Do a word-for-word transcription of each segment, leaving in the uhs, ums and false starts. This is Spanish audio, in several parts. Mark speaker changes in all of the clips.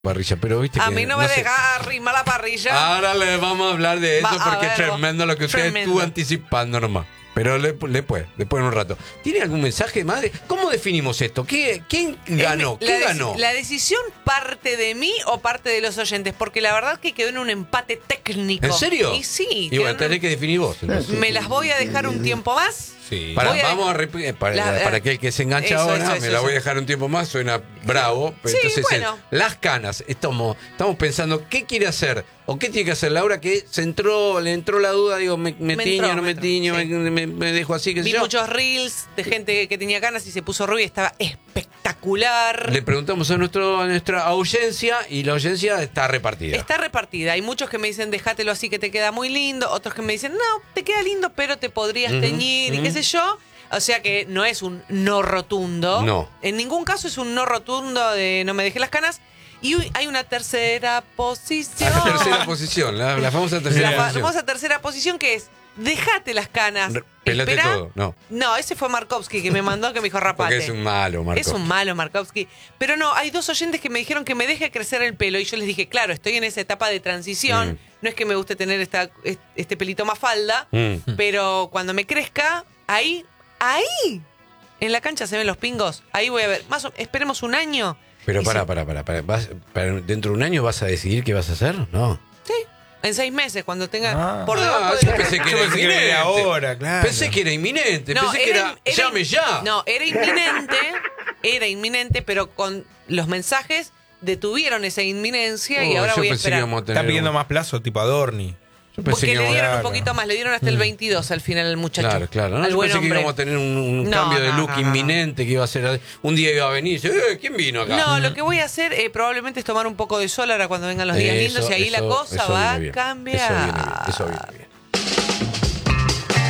Speaker 1: parrilla, pero viste
Speaker 2: A
Speaker 1: que
Speaker 2: mí no me
Speaker 1: sé.
Speaker 2: deja arrimar la parrilla.
Speaker 1: Ahora le vamos a hablar de eso
Speaker 2: Va, a
Speaker 1: porque es
Speaker 2: ver,
Speaker 1: tremendo lo que usted
Speaker 2: tremendo.
Speaker 1: estuvo anticipando nomás. Pero le- después, después en un rato. ¿Tiene algún mensaje, madre? ¿Cómo definimos esto? ¿Qué, ¿Quién ganó?
Speaker 2: La
Speaker 1: ¿Qué
Speaker 2: deci-
Speaker 1: ganó?
Speaker 2: ¿La decisión parte de mí o parte de los oyentes? Porque la verdad que quedó en un empate técnico.
Speaker 1: ¿En serio?
Speaker 2: Y sí.
Speaker 1: Y
Speaker 2: quedó
Speaker 1: bueno,
Speaker 2: en
Speaker 1: tenés
Speaker 2: un-
Speaker 1: que definir vos. entonces.
Speaker 2: Me las voy a dejar un tiempo más.
Speaker 3: Sí.
Speaker 1: Para,
Speaker 2: Voy a-
Speaker 1: vamos a repetir, para,
Speaker 2: La- la-
Speaker 1: para aquel que se engancha
Speaker 2: Eso,
Speaker 1: ahora,
Speaker 2: eso, eso,
Speaker 1: me la voy a
Speaker 2: eso.
Speaker 1: dejar un tiempo más, suena bravo. Pero
Speaker 2: Sí,
Speaker 1: entonces,
Speaker 2: bueno.
Speaker 1: es, las canas, estamos, estamos pensando, ¿qué quiere hacer? ¿O qué tiene que hacer Laura? Que se entró, le entró la duda, digo, ¿me, me,
Speaker 2: Me
Speaker 1: tiño,
Speaker 2: entró,
Speaker 1: no
Speaker 2: me
Speaker 1: me
Speaker 2: entró,
Speaker 1: tiño,
Speaker 2: sí.
Speaker 1: me, me- me dejo así, qué sé
Speaker 2: Vi
Speaker 1: yo?
Speaker 2: muchos reels de gente que tenía ganas y se puso rubia. Estaba espectacular.
Speaker 1: Le preguntamos a, nuestro, a nuestra audiencia y la audiencia está repartida.
Speaker 2: Está repartida. Hay muchos que me dicen, déjatelo así que te queda muy lindo. Otros que me dicen, no, te queda lindo, pero te podrías
Speaker 1: Ujú,
Speaker 2: teñir y
Speaker 1: ujú.
Speaker 2: qué sé yo. O sea que no es un no rotundo.
Speaker 1: No.
Speaker 2: En ningún caso es un no rotundo de no me dejé las canas. Y uy, hay una tercera posición.
Speaker 1: La tercera posición, la, la famosa tercera
Speaker 2: La
Speaker 1: posición.
Speaker 2: famosa tercera posición que es, déjate las canas.
Speaker 1: Re- pelate
Speaker 2: Esperá.
Speaker 1: todo, no.
Speaker 2: No, ese fue Markovsky que me mandó, que me dijo rapate.
Speaker 1: Porque es un malo, Marco.
Speaker 2: Es un malo Markovsky. Pero no, hay dos oyentes que me dijeron que me deje crecer el pelo. Y yo les dije, claro, estoy en esa etapa de transición.
Speaker 1: Mm.
Speaker 2: No es que me guste tener esta, este pelito más falda.
Speaker 1: Mm.
Speaker 2: Pero cuando me crezca, ahí, ahí, en la cancha se ven los pingos. Ahí voy a ver. Más o- esperemos un año.
Speaker 1: Pero
Speaker 2: Y
Speaker 1: para,
Speaker 2: sí.
Speaker 1: para, para, para, vas- para- ¿dentro de un año vas a decidir qué vas a hacer? No.
Speaker 2: Sí, en seis meses, cuando tenga
Speaker 3: Ah.
Speaker 2: por
Speaker 1: Ah,
Speaker 2: debajo de
Speaker 1: yo
Speaker 2: la-
Speaker 1: pensé que
Speaker 3: Yo
Speaker 1: era
Speaker 3: pensé que era
Speaker 1: inminente.
Speaker 3: ahora, claro.
Speaker 1: Pensé que era inminente,
Speaker 2: No,
Speaker 1: pensé que era,
Speaker 2: era-
Speaker 1: llame ya.
Speaker 2: No, era inminente, era inminente, pero con los mensajes detuvieron esa inminencia y
Speaker 1: Oh,
Speaker 2: ahora
Speaker 1: yo
Speaker 2: voy a
Speaker 1: pensé que
Speaker 2: esperar.
Speaker 1: íbamos a tener
Speaker 3: Está pidiendo
Speaker 1: un-
Speaker 3: más plazo, tipo Adorni.
Speaker 1: Yo pensé
Speaker 2: Porque
Speaker 1: que
Speaker 2: le
Speaker 1: íbamos-
Speaker 2: dieron un
Speaker 3: claro.
Speaker 2: poquito más, le dieron hasta el veintidós al final al muchacho.
Speaker 1: Claro, claro. No,
Speaker 2: al
Speaker 1: yo
Speaker 2: buen
Speaker 1: pensé que
Speaker 2: hombre.
Speaker 1: íbamos a tener un, un
Speaker 2: No,
Speaker 1: cambio de
Speaker 2: no,
Speaker 1: look
Speaker 2: no, no.
Speaker 1: inminente, que iba a ser un día iba a venir y dice, eh, ¿quién vino acá?
Speaker 2: No, lo que voy a hacer eh, probablemente es tomar un poco de sol ahora cuando vengan los días
Speaker 1: Eso,
Speaker 2: lindos y ahí la
Speaker 1: eso-
Speaker 2: cosa
Speaker 1: eso
Speaker 2: va
Speaker 1: viene
Speaker 2: a
Speaker 1: bien.
Speaker 2: cambiar.
Speaker 1: Eso viene bien. Eso viene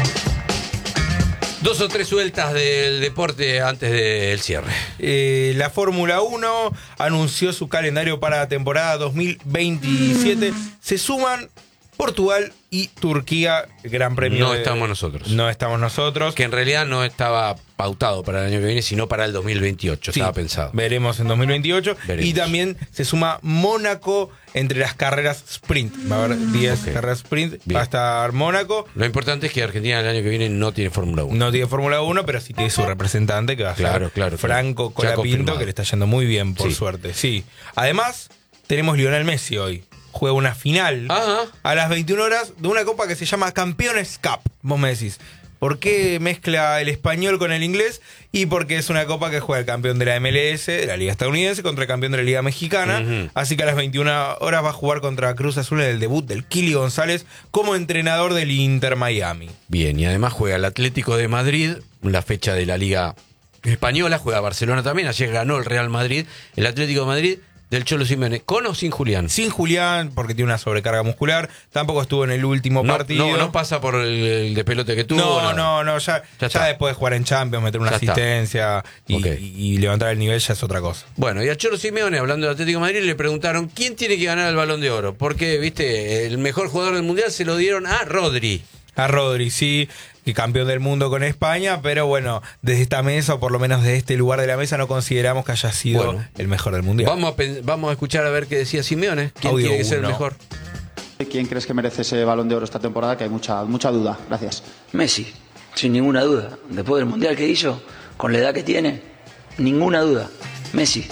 Speaker 1: bien. Dos o tres sueltas del deporte antes del cierre.
Speaker 3: Eh, la Fórmula uno anunció su calendario para la temporada dos mil veintisiete. Se suman Portugal y Turquía, Gran Premio.
Speaker 1: No
Speaker 3: de-
Speaker 1: estamos nosotros.
Speaker 3: No estamos nosotros.
Speaker 1: Que en realidad no estaba pautado para el año que viene, sino para el dos mil veintiocho,
Speaker 3: Sí,
Speaker 1: estaba pensado.
Speaker 3: Veremos en dos mil veintiocho.
Speaker 1: Veremos.
Speaker 3: Y también se suma Mónaco entre las carreras sprint. Va a haber diez
Speaker 1: Ok.
Speaker 3: carreras sprint.
Speaker 1: Bien.
Speaker 3: Va a estar Mónaco.
Speaker 1: Lo importante es que Argentina el año que viene no tiene Fórmula uno.
Speaker 3: No tiene Fórmula uno, pero sí tiene su representante, que va a
Speaker 1: Claro,
Speaker 3: ser
Speaker 1: claro,
Speaker 3: Franco
Speaker 1: claro. Ya
Speaker 3: Colapinto,
Speaker 1: confirmado.
Speaker 3: que le está yendo muy bien, por
Speaker 1: Sí.
Speaker 3: suerte. Sí. Además, tenemos Lionel Messi hoy. Juega una final
Speaker 1: Ajá.
Speaker 3: a las veintiuna horas de una copa que se llama Campeones Cup. Vos me decís, ¿por qué mezcla el español con el inglés? Y porque es una copa que juega el campeón de la M L S, de la Liga Estadounidense, contra el campeón de la Liga Mexicana.
Speaker 1: Ujú.
Speaker 3: Así que a las veintiuna horas va a jugar contra Cruz Azul en el debut del Kili González como entrenador del Inter Miami.
Speaker 1: Bien, y además juega el Atlético de Madrid, la fecha de la Liga Española, juega Barcelona también, ayer ganó el Real Madrid, el Atlético de Madrid del Cholo Simeone, ¿con o sin Julián?
Speaker 3: Sin Julián, porque tiene una sobrecarga muscular. Tampoco estuvo en el último
Speaker 1: No,
Speaker 3: partido.
Speaker 1: no, no pasa por el, el de pelote que tuvo.
Speaker 3: No,
Speaker 1: nada.
Speaker 3: no, no, ya,
Speaker 1: Ya
Speaker 3: ya,
Speaker 1: está.
Speaker 3: después de jugar en Champions, meter una
Speaker 1: Ya está.
Speaker 3: asistencia y,
Speaker 1: Ok.
Speaker 3: y- y levantar el nivel ya es otra cosa.
Speaker 1: Bueno, y a Cholo Simeone, hablando del Atlético de Madrid, le preguntaron quién tiene que ganar el Balón de Oro. Porque, viste, el mejor jugador del Mundial se lo dieron a Rodri.
Speaker 3: A Rodri, sí, que campeón del mundo con España, pero bueno, desde esta mesa, o por lo menos desde este lugar de la mesa, no consideramos que haya sido
Speaker 1: Bueno.
Speaker 3: el mejor del mundial.
Speaker 1: Vamos a, pen- vamos a escuchar a ver qué decía Simeone. ¿Quién
Speaker 3: Audio
Speaker 1: tiene que ser el
Speaker 3: uno.
Speaker 1: mejor?
Speaker 4: ¿Quién crees que merece ese Balón de Oro esta temporada? Que hay mucha, mucha duda. Gracias.
Speaker 5: Messi, sin ninguna duda. Después del mundial que hizo, con la edad que tiene, ninguna duda. Messi.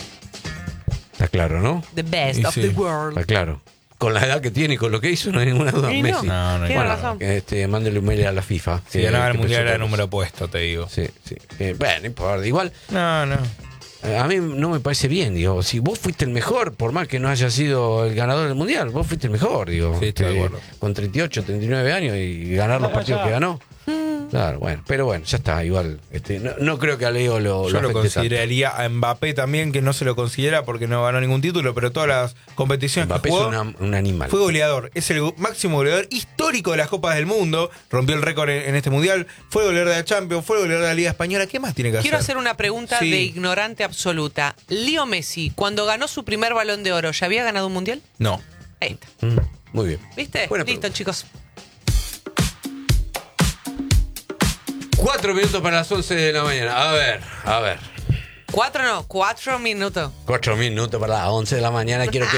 Speaker 1: Está claro, ¿no?
Speaker 2: The best
Speaker 3: Y
Speaker 2: of
Speaker 3: sí.
Speaker 2: the world.
Speaker 1: Está claro. Con la edad que tiene y con lo que hizo, no hay ninguna duda.
Speaker 2: Y no,
Speaker 1: Messi.
Speaker 3: No, no hay
Speaker 2: tiene
Speaker 3: duda.
Speaker 2: razón.
Speaker 1: Que, Este, mándele un mail a la FIFA.
Speaker 3: Si
Speaker 1: que-
Speaker 3: ganaba el
Speaker 1: que
Speaker 3: mundial
Speaker 1: pensó
Speaker 3: era
Speaker 1: otra
Speaker 3: número
Speaker 1: cosa.
Speaker 3: opuesto, te digo.
Speaker 1: Sí, sí. Eh, bueno, no importa. Igual,
Speaker 3: No, no.
Speaker 1: eh, a mí no me parece bien. Digo, si vos fuiste el mejor, por más que no haya sido el ganador del mundial, vos fuiste el mejor. Digo,
Speaker 3: Sí, estoy de
Speaker 1: Que
Speaker 3: acuerdo.
Speaker 1: con treinta y ocho, treinta y nueve años y ganar los partidos que ganó. Claro, bueno, pero bueno, ya está, igual. Este, no, no creo que a Leo lo,
Speaker 3: Yo lo
Speaker 1: afecte tanto.
Speaker 3: consideraría a Mbappé también, que no se lo considera porque no ganó ningún título, pero todas las competiciones
Speaker 1: Mbappé
Speaker 3: que
Speaker 1: es
Speaker 3: jugó,
Speaker 1: una- un animal.
Speaker 3: fue goleador. Es el máximo goleador histórico de las Copas del Mundo. Rompió el récord en, en este mundial. Fue goleador de la Champions, fue goleador de la Liga Española. ¿Qué más tiene que
Speaker 2: Quiero
Speaker 3: hacer?
Speaker 2: hacer una pregunta
Speaker 3: Sí.
Speaker 2: de ignorante absoluta. Leo Messi, cuando ganó su primer Balón de Oro, ¿ya había ganado un mundial?
Speaker 3: No.
Speaker 2: Ahí está.
Speaker 1: Mm, muy bien.
Speaker 2: ¿Viste?
Speaker 1: Buena
Speaker 2: Listo,
Speaker 1: pregunta.
Speaker 2: chicos.
Speaker 1: Cuatro minutos para las once de la mañana. A ver, a ver.
Speaker 2: Cuatro no, cuatro minutos.
Speaker 1: Cuatro minutos para las once de la mañana. Quiero que